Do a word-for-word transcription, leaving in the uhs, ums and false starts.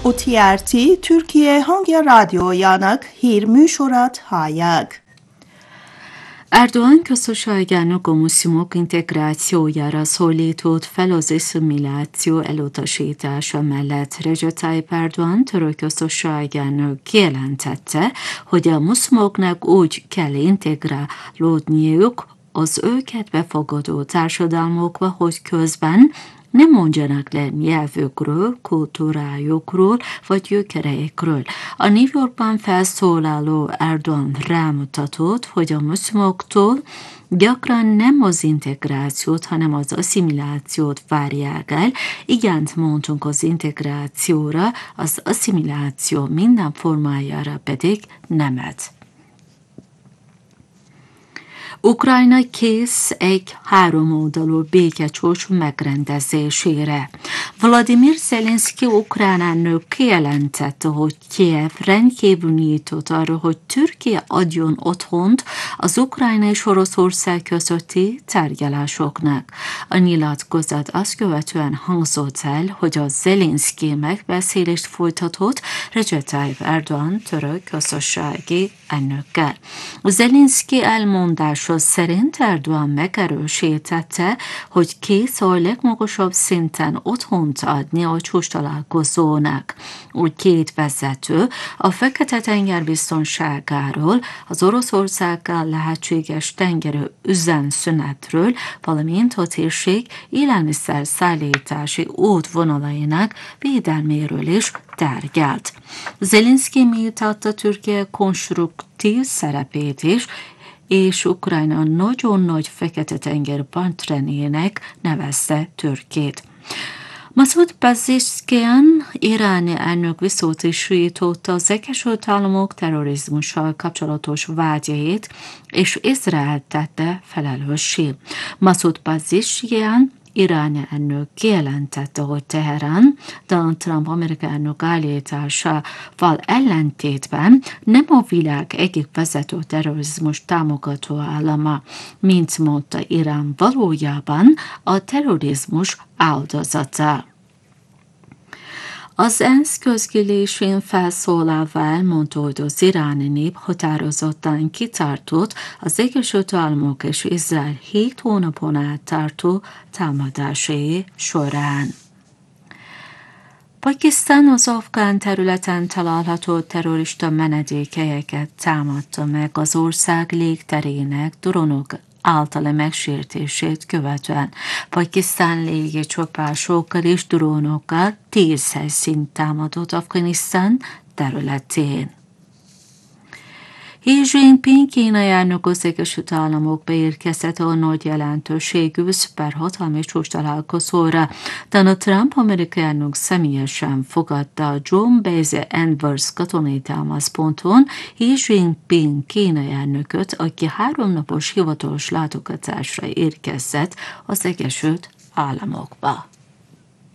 o té er té Türkiye Hangi Radyojának hírműsorát hallják. Erdoğan köztársaságának komisszumok integrációjára szólított fel az asszimiláció elutasítása mellett. Recep Tayyip Erdoğan török köztársaságának kijelentette, hogy a muszlimoknak úgy kell integrálódniuk az őket befogadó társadalmokba, hogy közben nem mondjanak le nyelvükről, kultúrájukról vagy gyökereikről. A New Yorkban felszólaló Erdoğan rámutatott, hogy a muszlimoktól gyakran nem az integrációt, hanem az asszimilációt várják el. Igent mondtunk az integrációra, az asszimiláció minden formájára pedig nemet. Ukrajna kész egy háromoldalú békecsúcs megrendezésére. Vladimir Zelenszky ukrán elnök kijelentette, hogy Kijev rendkívül nyitott arra, hogy Türkia adjon otthont az Ukrajna és Oroszország közötti tárgyalásoknak. A nyilatkozat azt követően hangzott el, hogy a Zelenszky megbeszélést folytatott Recep Tayyip Erdoğan török köztársasági elnökkel. Zelenszky elmondása szerint Erdoğan megerősítette, hogy kész a legmagasabb szinten otthont adni a csúcstalálkozónak. Úgy két vezető a Fekete-tenger biztonságáról, az Oroszországgal lehetséges tengeri üzemszünetről, valamint a térség élelmiszer szállítási útvonalainak védelméről is tárgyalt. Zelenszky méltatta Türkiye konstruktív szerepét is, és Ukrajna nagyon nagy Fekete-tenger partnerének nevezte Türkét. Masud Pezeshkian iráni elnök visszautasította az Egyesült Államok terrorizmussal kapcsolatos vágyait, és Izrael tette felelőssé. Masud Pezeshkian iráni elnök kijelentette, hogy Teherán Donald Trump amerikai elnök állításával ellentétben nem a világ egyik vezető terrorizmus támogató állama, mint mondta, Irán valójában a terrorizmus áldozata. Az ENSZ közgyűlésén felszólalva elmondta, hogy az iráni nép határozottan kitartott az Egyesült Államok és Izrael hét hónapon át tartó támadásai során. Pakisztán az afgán területen található terrorista menedékhelyeket támadta meg az ország légterének drónok általa megsértését követően. Pakisztán légicsapásokkal és drónokkal tíz helyszínt támadott Afganisztán területén. Xi Jinping kínai elnök az Egyesült Államokba érkezett a nagy jelentőségű szuperhatalmi csúcstalálkozóra. Donald Trump amerikai elnök személyesen fogadta a John Base Andrews katonai támaszponton Xi Jinping kínai elnököt, aki háromnapos hivatalos látogatásra érkezett az Egyesült Államokba.